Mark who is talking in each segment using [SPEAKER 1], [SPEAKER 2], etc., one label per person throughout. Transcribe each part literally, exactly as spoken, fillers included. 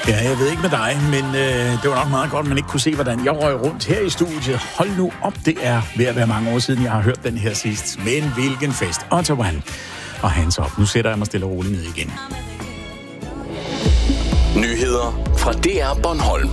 [SPEAKER 1] Ja, jeg ved ikke med dig, men øh, det var nok meget godt, at man ikke kunne se, hvordan jeg røg rundt her i studiet. Hold nu op, det er ved at være mange år siden, jeg har hørt den her sidst. Men hvilken fest. Otto One og Hands Up. Nu sætter jeg mig stille og roligt ned igen.
[SPEAKER 2] Nyheder fra D R Bornholm.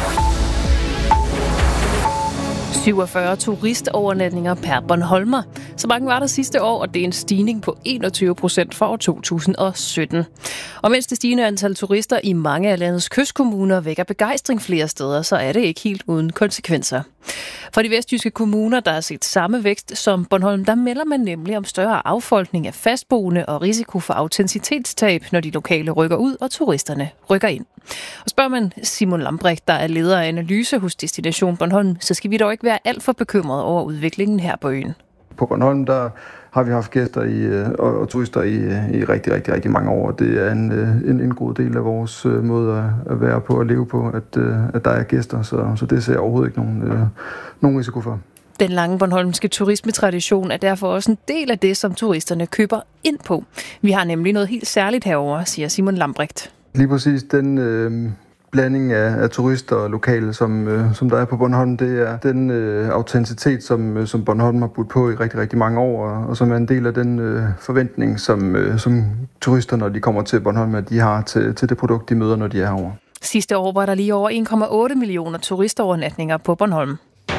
[SPEAKER 3] syvogfyrre turistovernatninger per bornholmer. Så mange var der sidste år, og det er en stigning på enogtyve procent for år to tusind og sytten. Og mens det stigende antal turister i mange af landets kystkommuner vækker begejstring flere steder, så er det ikke helt uden konsekvenser. Fra de vestjyske kommuner, der har set samme vækst som Bornholm, der melder man nemlig om større affolkning af fastboende og risiko for autenticitetstab, når de lokale rykker ud og turisterne rykker ind. Og spørger man Simon Lambrecht, der er leder af analyse hos Destination Bornholm, så skal vi dog ikke være alt for bekymrede over udviklingen her på øen.
[SPEAKER 4] På Bornholm, der har vi haft gæster i, og, og turister i, i rigtig, rigtig, rigtig mange år. Det er en, en, en god del af vores måde at være på og leve på, at, at der er gæster, så, så det ser jeg overhovedet ikke nogen, nogen risiko for.
[SPEAKER 3] Den lange bornholmske turismetradition er derfor også en del af det, som turisterne køber ind på. Vi har nemlig noget helt særligt herover, siger Simon Lambrecht.
[SPEAKER 4] Lige præcis den øh, blanding af, af turister og lokale, som, øh, som der er på Bornholm, det er den øh, autenticitet, som, øh, som Bornholm har budt på i rigtig, rigtig mange år, og, og som er en del af den øh, forventning, som, øh, som turister, når de kommer til Bornholm, at de har til, til det produkt, de møder, når de er herovre.
[SPEAKER 3] Sidste år var der lige over en komma otte millioner turistovernatninger på Bornholm.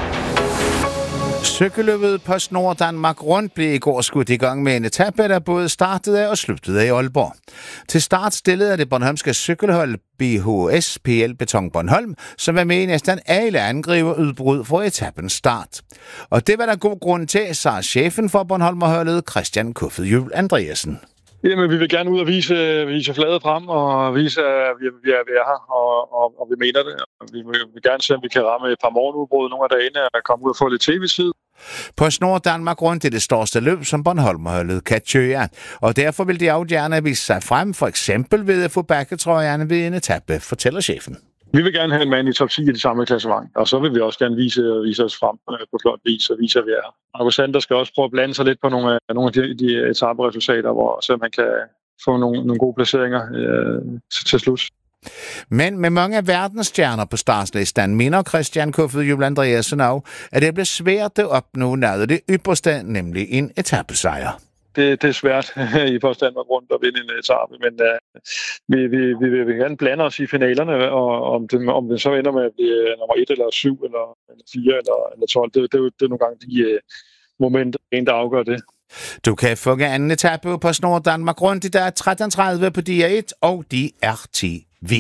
[SPEAKER 5] Cykelløbet på Snor Danmark Rundt blev i går skudt i gang med en etape, der både startede af og sluttede af i Aalborg. Til start stillede det bornholmske cykelhold B H S P L Beton Bornholm, som var med i næsten alle angriber udbrud for etapens start. Og det var der god grund til, sagde chefen for Bornholmerholdet Christian Kuffet Juhl Andreasen.
[SPEAKER 6] Jamen, vi vil gerne ud og vise, vise fladet frem og vise, at vi, vi er ved her, og, og, og vi mener det. Vi vil, vi vil gerne se, om vi kan ramme et par morgenudbrud nogle af dagene og komme ud og få lidt tv-tid.
[SPEAKER 5] På Snor Danmark Rundt er det største løb, som Bornholmerholdet kan køre, og derfor vil de også gerne vise sig frem, for eksempel ved at få bakketrøjerne ved en etape, fortæller chefen.
[SPEAKER 6] Vi vil gerne have en mand i top ti i det samme klassement, og så vil vi også gerne vise, vise os frem på flot vis og vise, at vi er her. Markus Sander skal også prøve at blande sig lidt på nogle af, nogle af de, de etaperesultater, hvor så man kan få nogle, nogle gode placeringer øh, til slut.
[SPEAKER 5] Men med mange af verdensstjerner på startslisten, mener Christian Kuffet Juhl Andreasen af, at det bliver svært at opnå noget af det ypperste, nemlig en etapesejr.
[SPEAKER 6] Det, det er svært i første Danmark Rundt at vinde en etape, men uh, vi, vi, vi, vi vil gerne blande os i finalerne, og om det, om det så ender med at blive nummer et eller syv eller, eller fire eller, eller tolv, det, det, det er nogle gange de uh, momenter, der afgør det.
[SPEAKER 5] Du kan få anden etape på Snor Danmark Rundt i dag tretten tredive på D R et og D R T V.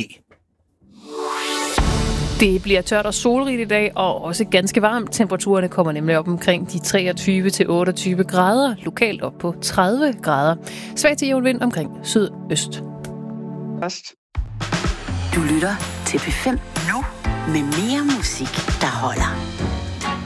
[SPEAKER 3] Det bliver tørt og solrigt i dag, og også ganske varmt. Temperaturerne kommer nemlig op omkring de treogtyve til otteogtyve grader, lokalt op på tredive grader. Svag til jævn vind omkring sydøst.
[SPEAKER 7] Du lytter til P fem nu med mere musik, der holder.